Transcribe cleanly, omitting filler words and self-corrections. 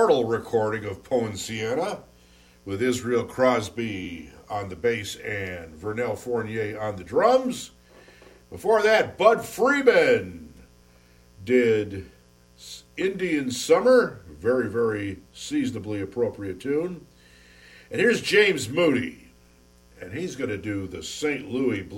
immortal recording of Poinciana with Israel Crosby on the bass and Vernell Fournier on the drums. Before that, Bud Freeman did Indian Summer, very, very seasonably appropriate tune. And here's James Moody, and he's going to do the St. Louis Blues.